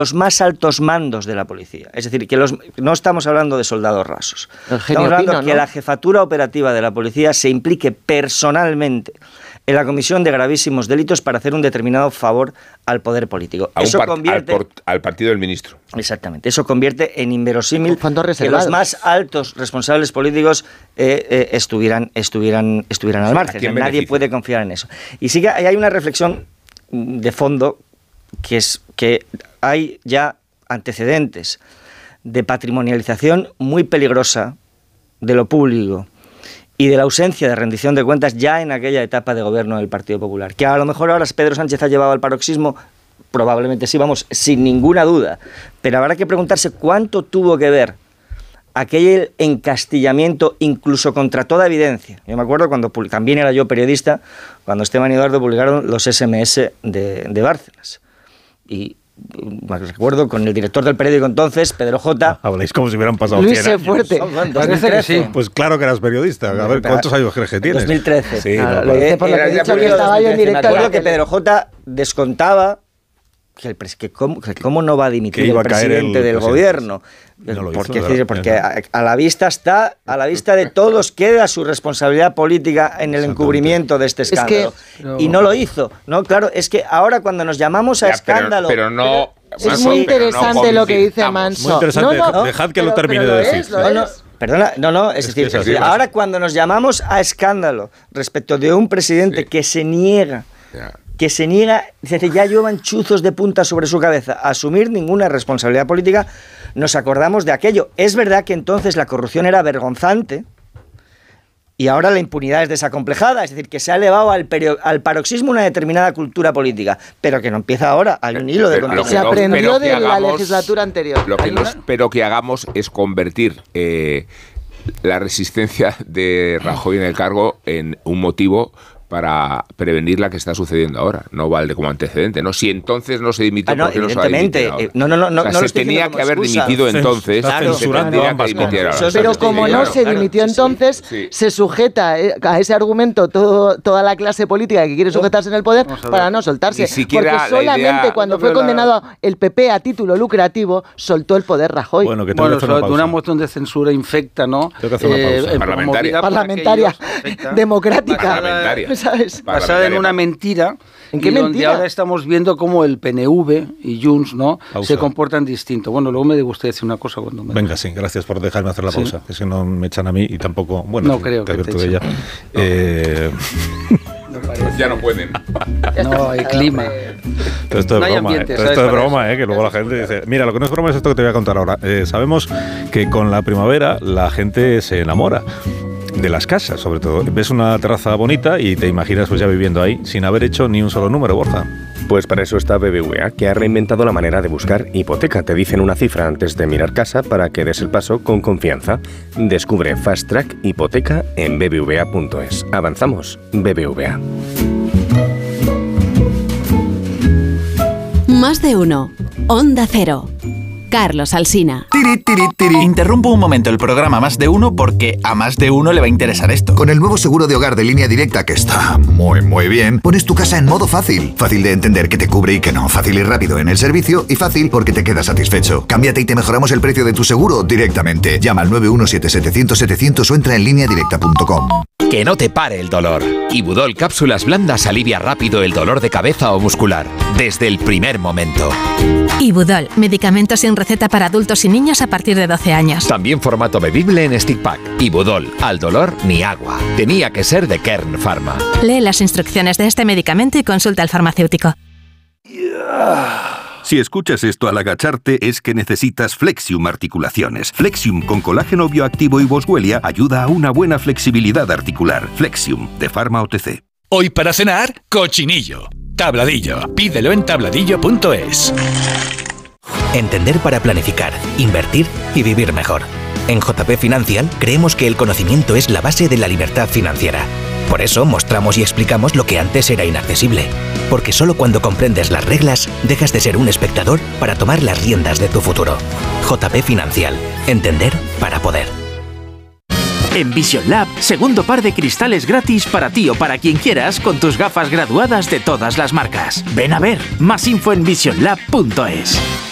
los más altos mandos de la policía. Es decir, que no estamos hablando de soldados rasos. Estamos hablando de que la jefatura operativa de la policía se implique personalmente en la comisión de gravísimos delitos para hacer un determinado favor al poder político. Al partido del ministro. Exactamente. Eso convierte en inverosímil que los más altos responsables políticos estuvieran al margen. Nadie puede confiar en eso. Y sí que hay una reflexión de fondo, que es que hay ya antecedentes de patrimonialización muy peligrosa de lo público y de la ausencia de rendición de cuentas ya en aquella etapa de gobierno del Partido Popular. Que a lo mejor ahora Pedro Sánchez ha llevado al paroxismo, probablemente sí, vamos, sin ninguna duda, pero habrá que preguntarse cuánto tuvo que ver aquel encastillamiento, incluso contra toda evidencia. Yo me acuerdo cuando también era yo periodista, cuando Esteban y Eduardo publicaron los SMS de Bárcenas. Y me recuerdo con el director del periódico entonces, Pedro J. Habláis como si hubieran pasado Luis 100 años. Fuerte. Parece que sí. Pues claro que eras periodista. A ver, ¿cuántos años crees que tienes? 2013. Sí, lo dice por lo que he dicho que estaba yo en directo. Me acuerdo que Pedro J. descontaba que cómo no va a dimitir el presidente del gobierno. Porque a la vista de todos queda su responsabilidad política en el encubrimiento de este escándalo. Y no lo hizo. No, claro, es que ahora cuando nos llamamos a escándalo... Pero no... Es muy interesante lo que dice Manso. Muy interesante. Dejad que lo termine de decir. Perdona, es decir, ahora cuando nos llamamos a escándalo respecto de un presidente que se niega, ya llevan chuzos de punta sobre su cabeza a asumir ninguna responsabilidad política, nos acordamos de aquello. Es verdad que entonces la corrupción era vergonzante y ahora la impunidad es desacomplejada, es decir, que se ha elevado al paroxismo una determinada cultura política, pero que no empieza ahora, hay un hilo de contexto. Se aprendió de la legislatura anterior. Lo que no espero que hagamos es convertir la resistencia de Rajoy en el cargo en un motivo para prevenir la que está sucediendo ahora. No vale como antecedente, ¿no? Si entonces no se dimitió, ¿por qué no se va a dimitir ahora? Se tenía que haber dimitido entonces. Pero como no se dimitió entonces, se sujeta a ese argumento toda la clase política que quiere sujetarse en el poder para no soltarse. Porque solamente cuando fue condenado el PP a título lucrativo, soltó el poder Rajoy. Bueno, una moción de censura infecta, ¿no? Tengo que hacer una pausa. Parlamentaria, democrática. ¿Sabes? Basada en una mentira. ¿En qué mentira? Donde ahora estamos viendo cómo el PNV y Junts, ¿no?, se comportan distinto. Bueno, luego me digo usted decir una cosa cuando me... Venga, sí, gracias por dejarme hacer la pausa. Es que no me echan a mí y tampoco... Bueno, no creo que te ella. Ya no pueden. No, hay clima. Todo esto es broma, esto es broma, que luego la gente dice... Mira, lo que no es broma es esto que te voy a contar ahora. Sabemos que con la primavera la gente se enamora de las casas, sobre todo. Ves una terraza bonita y te imaginas pues ya viviendo ahí sin haber hecho ni un solo número, Borja. Pues para eso está BBVA, que ha reinventado la manera de buscar hipoteca. Te dicen una cifra antes de mirar casa para que des el paso con confianza. Descubre Fast Track Hipoteca en bbva.es. Avanzamos, BBVA. Más de uno. Onda Cero. Carlos Alsina. Interrumpo un momento el programa Más de Uno porque a más de uno le va a interesar esto. Con el nuevo seguro de hogar de Línea Directa, que está muy bien, pones tu casa en modo fácil. Fácil de entender que te cubre y que no. Fácil y rápido en el servicio y fácil porque te quedas satisfecho. Cámbiate y te mejoramos el precio de tu seguro directamente. Llama al 917-700-700 o entra en lineadirecta.com. Que no te pare el dolor. Ibudol Cápsulas Blandas alivia rápido el dolor de cabeza o muscular, desde el primer momento. Ibudol, medicamento sin receta para adultos y niños a partir de 12 años. También formato bebible en stick pack. Ibudol, al dolor ni agua. Tenía que ser de Kern Pharma. Lee las instrucciones de este medicamento y consulta al farmacéutico. Si escuchas esto al agacharte es que necesitas Flexium Articulaciones. Flexium con colágeno bioactivo y boswellia ayuda a una buena flexibilidad articular. Flexium, de Pharma OTC. Hoy para cenar, cochinillo. Tabladillo. Pídelo en tabladillo.es. Entender para planificar, invertir y vivir mejor. En JP Financial creemos que el conocimiento es la base de la libertad financiera. Por eso mostramos y explicamos lo que antes era inaccesible. Porque solo cuando comprendes las reglas, dejas de ser un espectador para tomar las riendas de tu futuro. JP Financial. Entender para poder. En Vision Lab, segundo par de cristales gratis para ti o para quien quieras con tus gafas graduadas de todas las marcas. Ven a ver, más info en visionlab.es.